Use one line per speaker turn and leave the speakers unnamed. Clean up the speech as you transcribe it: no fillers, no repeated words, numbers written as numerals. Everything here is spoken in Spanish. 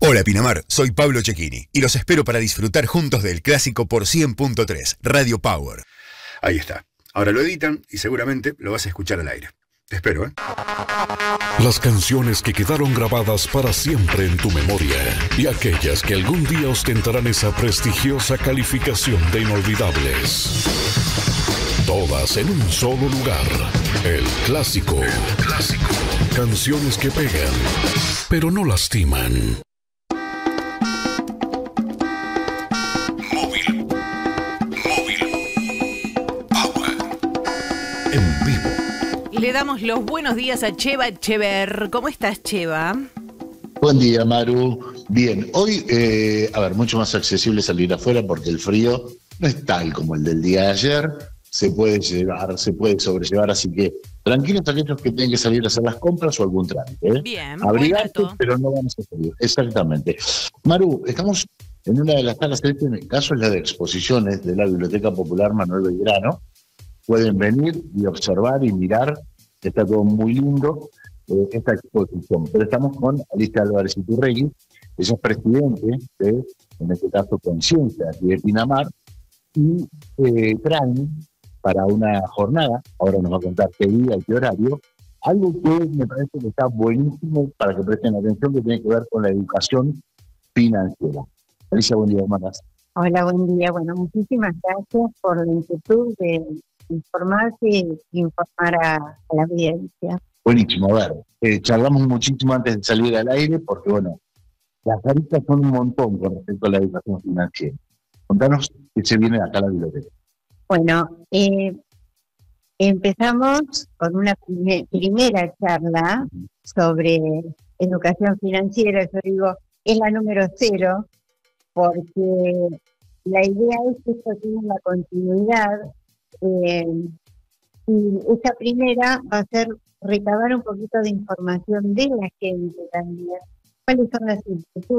Hola Pinamar, soy Pablo Cecchini y los espero para disfrutar juntos del clásico por 100.3, Radio Power. Ahí está. Ahora lo editan y seguramente lo vas a escuchar al aire. Te espero, ¿eh?
Las canciones que quedaron grabadas para siempre en tu memoria y aquellas que algún día ostentarán esa prestigiosa calificación de inolvidables. Todas en un solo lugar. El clásico. El clásico. Canciones que pegan, pero no lastiman. Móvil Power. En vivo.
Le damos los buenos días a Cheva Echever. ¿Cómo estás, Cheva?
Buen día, Maru. Bien, hoy, mucho más accesible salir afuera porque el frío no es tal como el del día de ayer. Se puede sobrellevar, así que tranquilos aquellos que tienen que salir a hacer las compras o algún trámite.
Bien,
abrigarte, pero no vamos a salir. Exactamente. Maru, estamos en una de las salas, en el caso es la de exposiciones de la Biblioteca Popular Manuel Belgrano. Pueden venir y observar y mirar, está todo muy lindo, esta exposición. Pero estamos con Alicia Álvarez Iturregui, ella es presidente de, en este caso, Conciencia, aquí de Pinamar, y traen para una jornada, ahora nos va a contar qué día y qué horario, algo que me parece que está buenísimo para que presten atención, que tiene que ver con la educación financiera. Alicia, buen día, ¿cómo estás?
Hola, buen día. Bueno, muchísimas gracias por la inquietud de informarse y informar a la audiencia.
Buenísimo, a ver, charlamos muchísimo antes de salir al aire, porque bueno, las aristas son un montón con respecto a la educación financiera. Contanos qué se viene acá a la biblioteca.
Bueno, empezamos con una primera charla sobre educación financiera. Yo digo, es la número 0, porque la idea es que esto tiene una continuidad, y esta primera va a ser recabar un poquito de información de la gente también. ¿Cuáles son las inquietudes?